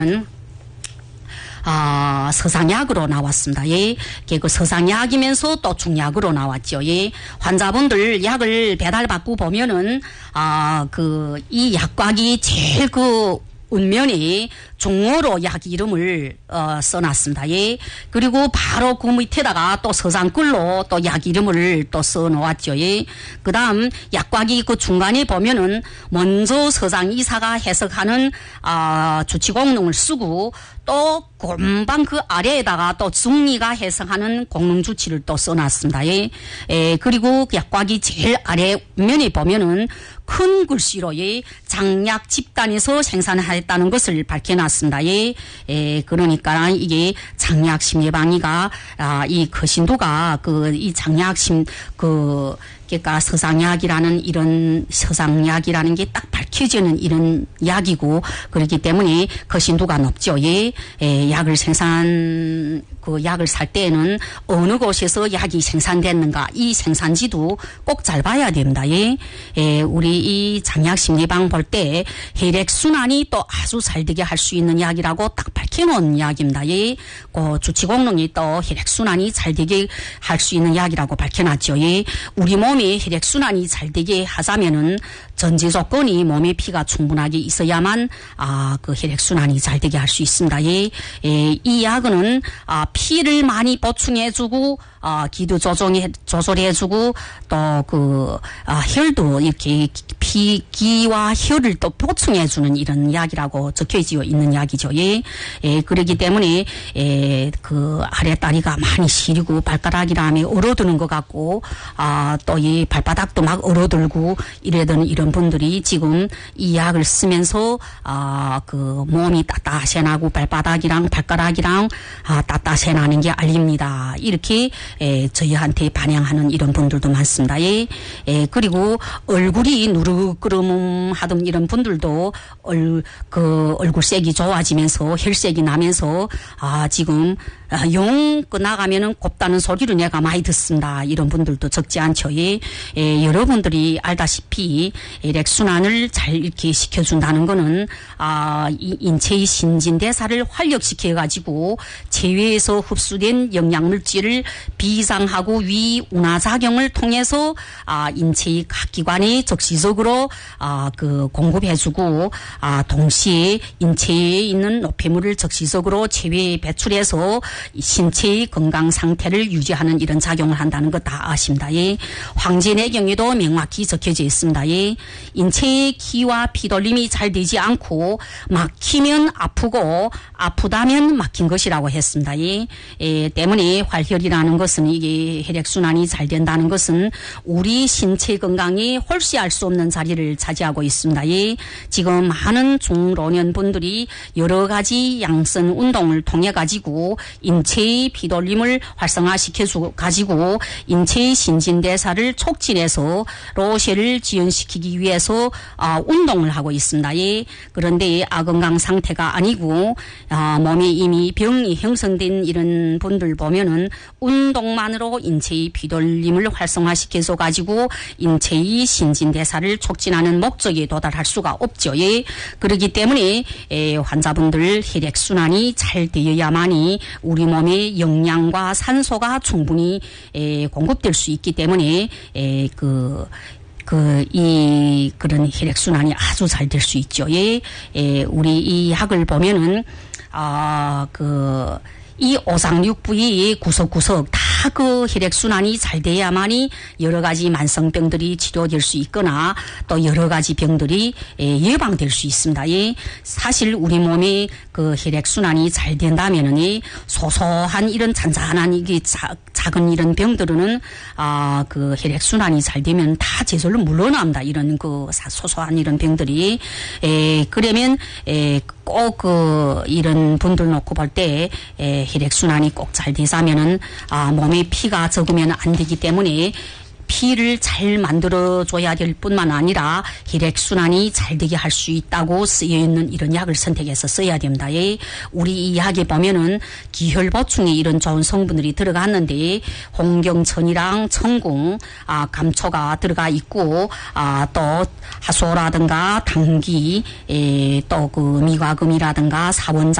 서상약으로 나왔습니다. 예, 그 서상약이면서 또 중약으로 나왔죠. 예, 환자분들 약을 배달받고 보면은, 이 약곽이 제일 운면이 종어로 약 이름을 써놨습니다. 예. 그리고 바로 그 밑에다가 또 서상글로 또 약 이름을 또 써놓았죠. 예. 그 다음 약곽이 그 중간에 보면은 먼저 서상 이사가 해석하는 주치공릉을 쓰고 또 금방 그 아래에다가 또 중리가 해석하는 공릉주치를 또 써놨습니다. 예. 그리고 약곽이 제일 아래 면에 보면은 큰 글씨로 예, 장약 집단에서 생산했다는 것을 밝혀놨습니다. 예, 그러니까 이게 장약 심예방위가 이 거신도가 이 장약심 그러니까 서상약이라는 게 딱 밝혀지는 이런 약이고 그렇기 때문에 거신도가 높죠. 예, 약을 약을 살 때에는 어느 곳에서 약이 생산됐는가 이 생산지도 꼭 잘 봐야 됩니다. 예, 우리 이 장약 심리방 볼 때 혈액순환이 또 아주 잘 되게 할 수 있는 약이라고 딱 밝혀놓은 약입니다. 예, 그 주치공릉이 또 혈액순환이 잘 되게 할 수 있는 약이라고 밝혀놨죠. 예, 우리 몸이 혈액순환이 잘 되게 하자면은 전제 조건이 몸에 피가 충분하게 있어야만 그 혈액순환이 잘 되게 할 수 있습니다. 예, 이 약은 피를 많이 보충해주고 기도 조절해주고 또 혈도 이렇게 기와 혈을 또 보충해주는 이런 약이라고 적혀져 있는 약이죠. 예, 그렇기 때문에 그 아랫다리가 많이 시리고 발가락이라면 얼어드는 것 같고 또 이 발바닥도 막 얼어들고 이러던 이런 분들이 지금 이 약을 쓰면서 그 몸이 따따해나고 발바닥이랑 발가락이랑 따따해나는 게 알립니다. 이렇게 저희한테 반영하는 이런 분들도 많습니다. 예, 그리고 얼굴이 누르끄름하던 이런 분들도 얼굴색이 좋아지면서 혈색이 나면서 지금 용 나가면은 곱다는 소리를 내가 많이 듣습니다. 이런 분들도 적지 않죠. 예, 여러분들이 알다시피 혈액순환을 잘 이렇게 시켜준다는 거는 이 인체의 신진대사를 활력시켜가지고 체외에서 흡수된 영양물질을 비상하고 위운하작용을 통해서 인체의 각 기관에 적시적으로 공급해주고 동시에 인체에 있는 노폐물을 적시적으로 체외에 배출해서 신체의 건강 상태를 유지하는 이런 작용을 한다는 거 다 아십니다. 예. 황진의 경우에도 명확히 적혀져 있습니다. 예. 인체의 기와 피돌림이 잘 되지 않고 막히면 아프고 아프다면 막힌 것이라고 했습니다. 예. 때문에 활혈이라는 것은 이게 혈액순환이 잘 된다는 것은 우리 신체 건강이 홀수할 수 없는 자리를 차지하고 있습니다. 예. 지금 많은 중老年분들이 여러 가지 양성 운동을 통해 가지고 인체의 피돌림을 활성화시켜 가지고 인체의 신진대사를 촉진해서 로쉐를 지연시키기 위해서 운동을 하고 있습니다. 예. 그런데 아건강 상태가 아니고 몸에 이미 병이 형성된 이런 분들 보면은 운동만으로 인체의 피돌림을 활성화시켜서 가지고 인체의 신진대사를 촉진하는 목적에 도달할 수가 없죠. 예. 그렇기 때문에 환자분들 혈액순환이 잘 되어야만이 우리 몸에 영양과 산소가 충분히 공급될 수 있기 때문에 그런 혈액순환이 아주 잘 될 수 있죠. 예. 우리 이 약을 보면은 이 오상육부의 구석구석 다 그 혈액순환이 잘 돼야만이 여러 가지 만성병들이 치료될 수 있거나 또 여러 가지 병들이 예방될 수 있습니다. 예. 사실 우리 몸에 그 혈액순환이 잘 된다면은 소소한 이런 잔잔한 이게 작은 이런 병들은 그 혈액순환이 잘 되면 다 제절로 물러납니다. 이런 그 소소한 이런 병들이 그러면 꼭 이런 분들 놓고 볼 때 혈액순환이 꼭 잘 되자면은 몸에 피가 적으면 안 되기 때문에 피를 잘 만들어줘야 될 뿐만 아니라 혈액순환이 잘 되게 할 수 있다고 쓰여 있는 이런 약을 선택해서 써야 됩니다. 예. 우리 이 약에 보면은 기혈 보충에 이런 좋은 성분들이 들어갔는데 홍경천이랑 청궁, 감초가 들어가 있고 또 하소라든가 당기, 또 그 미과금이라든가 사원자